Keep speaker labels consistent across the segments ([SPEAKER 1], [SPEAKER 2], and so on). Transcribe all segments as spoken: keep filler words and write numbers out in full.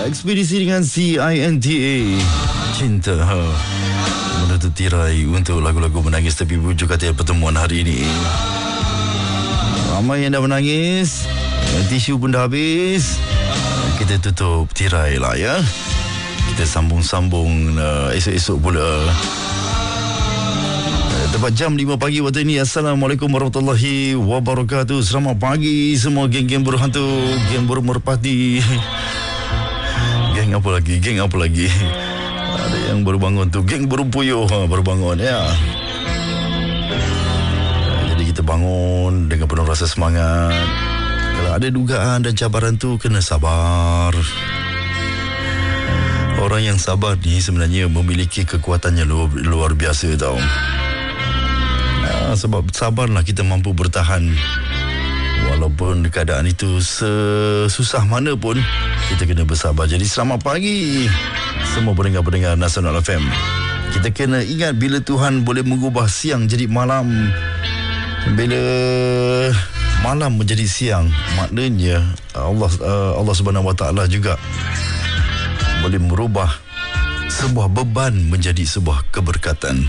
[SPEAKER 1] ekspedisi dengan C I N T A. Cinta ha. Menutup tirai untuk lagu-lagu menangis tepi bujuk kata pertemuan hari ini. Ramai yang dah menangis, tisu pun dah habis. Kita tutup tirai lah ya. Kita sambung-sambung uh, esok-esok pula. Tepat jam lima pagi waktu ini. Assalamualaikum warahmatullahi wabarakatuh. Selamat pagi semua geng-geng buruh hantu, geng buruh merpati. Geng apa lagi? Geng apa lagi? Ada yang baru bangun tu, geng buruh puyuh ha, baru bangun ya. Jadi kita bangun dengan penuh rasa semangat. Kalau ada dugaan dan cabaran tu, kena sabar. Orang yang sabar ni sebenarnya memiliki kekuatannya luar, luar biasa tau. Ha, sebab sabarlah kita mampu bertahan. Walaupun keadaan itu sesusah mana pun, kita kena bersabar. Jadi selamat pagi semua pendengar-pendengar Nasional F M. Kita kena ingat bila Tuhan boleh mengubah siang jadi malam, bila malam menjadi siang, maknanya Allah Allah Subhanahu Wa Taala juga boleh merubah sebuah beban menjadi sebuah keberkatan.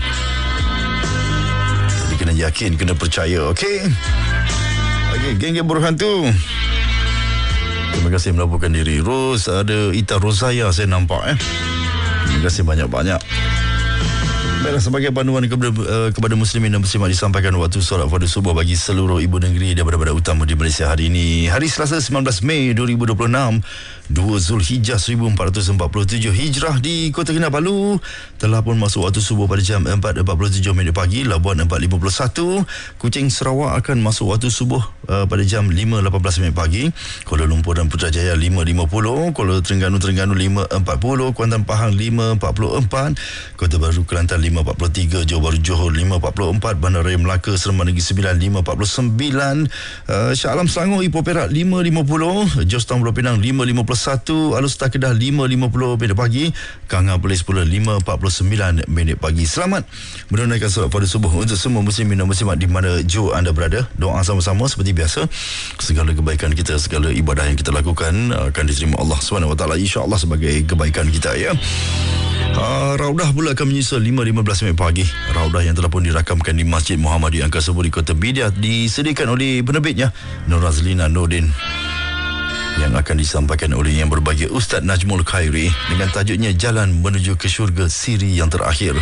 [SPEAKER 1] Jadi kena yakin, kena percaya, okey? Okey, geng-geng buruh hantu. Terima kasih melaporkan diri. Ros, ada Ita Rosaya saya nampak eh. Terima kasih banyak-banyak. Baiklah, sebagai panduan kepada, uh, kepada muslimin dan muslimat disampaikan waktu solat fardu subuh bagi seluruh ibu negeri daripada badan utama di Malaysia hari ini. Hari Selasa sembilan belas Mei dua ribu dua puluh enam, dua Zulhijjah seribu empat ratus empat puluh tujuh Hijrah di Kota Kinabalu. Telah pun masuk waktu subuh pada jam empat empat puluh tujuh minit pagi. Labuan empat lima puluh satu. Kuching Sarawak akan masuk waktu subuh uh, pada jam lima lapan belas minit pagi. Kuala Lumpur dan Putrajaya lima lima puluh. Kuala Terengganu Terengganu lima empat puluh. Kuantan Pahang lima empat puluh empat. Kota Baru Kelantan lima empat puluh tiga, Johor Bahru Johor lima empat puluh empat, Bandaraya Melaka Seremban Negeri Sembilan lima empat puluh sembilan, uh, Shah Alam Selangor Ipoh Perak lima lima puluh, Jos Town Pulau Pinang lima lima puluh satu, Alustar Kedah lima lima puluh minit pagi, Kangar Perlis pula lima empat puluh sembilan minit pagi. Selamat menunaikan solat fardu subuh untuk semua muslimin dan muslimat di mana jua anda berada. Doa sama-sama seperti biasa. Segala kebaikan kita, segala ibadah yang kita lakukan akan diterima Allah subhanahu wa taala insya-Allah sebagai kebaikan kita ya. Uh, Raudah pula akan menyusul lima lima belas minit pagi. Raudah yang telah pun dirakamkan di Masjid Muhammadiyah Angkasa Puri Kota Bidyat disediakan oleh penerbitnya Nur Razlina Nordin, yang akan disampaikan oleh yang berbahagia Ustaz Najmul Khairi dengan tajuknya Jalan Menuju ke Syurga Siri Yang Terakhir.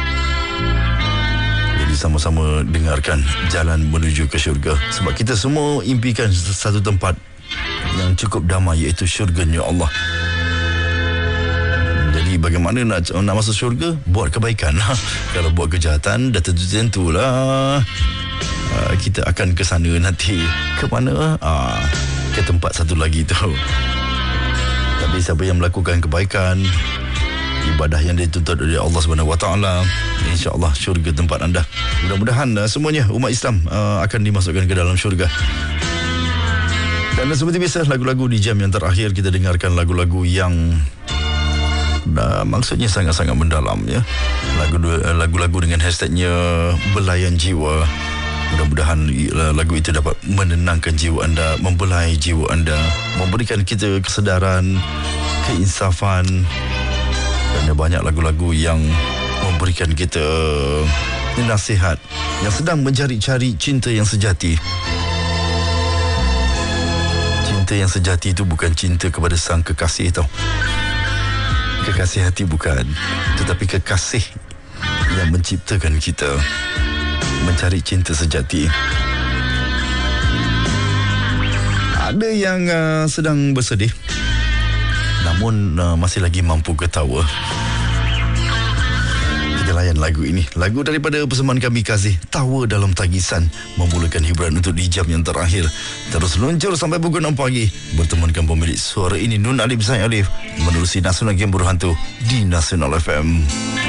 [SPEAKER 1] Jadi sama-sama dengarkan Jalan Menuju ke Syurga, sebab kita semua impikan satu tempat yang cukup damai, iaitu syurganya Allah. Jadi bagaimana nak nak masuk syurga? Buat kebaikan. Kalau buat kejahatan, dah tentu-tentulah uh, kita akan ke sana nanti. Ke mana? Uh, ke tempat satu lagi tu. Tapi siapa yang melakukan kebaikan, ibadah yang dituntut oleh Allah Subhanahu Wa Taala, insya-Allah syurga tempat anda. Mudah-mudahan uh, semuanya umat Islam uh, akan dimasukkan ke dalam syurga. Dan seperti biasa, lagu-lagu di jam yang terakhir kita dengarkan lagu-lagu yang Nah, maksudnya sangat-sangat mendalam ya. Lagu lagu-lagu dengan hashtagnya Belayan Jiwa. Mudah-mudahan lagu itu dapat menenangkan jiwa anda, membelai jiwa anda, memberikan kita kesedaran, keinsafan. Dan banyak lagu-lagu yang memberikan kita nasihat, yang sedang mencari-cari cinta yang sejati. Cinta yang sejati itu bukan cinta kepada sang kekasih tau. Kekasih hati bukan, tetapi kekasih yang menciptakan kita. Mencari cinta sejati. Ada yang uh, sedang bersedih, namun uh, masih lagi mampu ketawa. Kita layan lagu ini. Lagu daripada persembahan kami Kasih, Tawa Dalam Tangisan, memulakan hiburan untuk di jam yang terakhir. Terus luncur sampai pukul enam pagi. Bertemankan pemilik suara ini Nun Alif Zain Alif menerusi Nasional Game Buruh Hantu di Nasional F M.